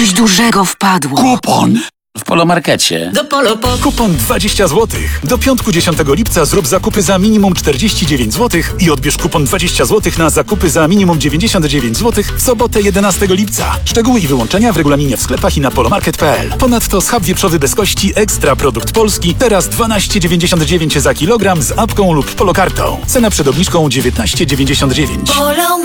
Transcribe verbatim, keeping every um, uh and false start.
Coś dużego wpadło. Kupon! W Polomarkecie. Do Polo po... Kupon dwadzieścia złotych. Do piątku dziesiątego lipca zrób zakupy za minimum czterdzieści dziewięć złotych i odbierz kupon dwadzieścia złotych na zakupy za minimum dziewięćdziesiąt dziewięć złotych w sobotę jedenastego lipca. Szczegóły i wyłączenia w regulaminie w sklepach i na polomarket kropka p l. Ponadto schab wieprzowy bez kości Ekstra Produkt Polski teraz dwanaście dziewięćdziesiąt dziewięć za kilogram z apką lub polokartą. Cena przed obniżką dziewiętnaście dziewięćdziesiąt dziewięć.